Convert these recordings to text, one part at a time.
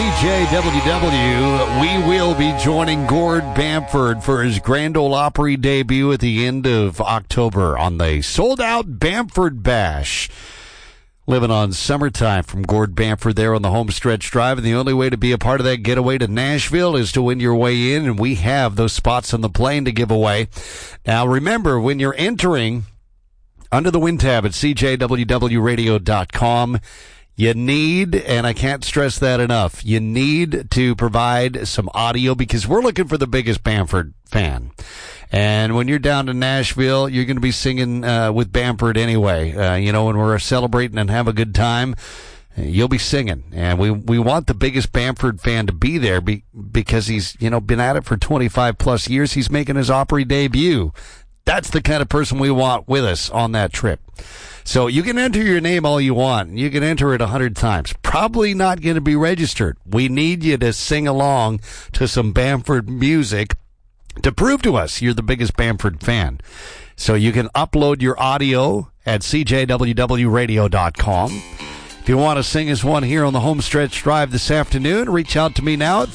CJWW, we will be joining Gord Bamford for his Grand Ole Opry debut at the end of October on the sold-out Bamford Bash. Living on Summertime from Gord Bamford there on the Homestretch Drive, and the only way to be a part of that getaway to Nashville is to win your way in, and we have those spots on the plane to give away. Now, remember, when you're entering under the Win tab at CJWWRadio.com, you need, and I can't stress that enough, you need to provide some audio because we're looking for the biggest Bamford fan. And when you're down to Nashville, you're going to be singing with Bamford anyway. When we're celebrating and have a good time, you'll be singing. And we want the biggest Bamford fan to be there because he's, been at it for 25 plus years. He's making his Opry debut. That's the kind of person we want with us on that trip. So you can enter your name all you want. You can enter it 100 times. Probably not going to be registered. We need you to sing along to some Bamford music to prove to us you're the biggest Bamford fan. So you can upload your audio at CJWWRadio.com. If you want to sing us one here on the Homestretch Drive this afternoon, reach out to me now at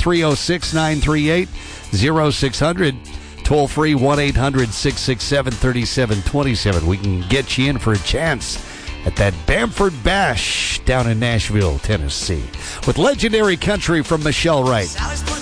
306-938-0600. Toll free 1-800-667-3727. We can get you in for a chance at that Bamford Bash down in Nashville, Tennessee, with legendary country from Michelle Wright.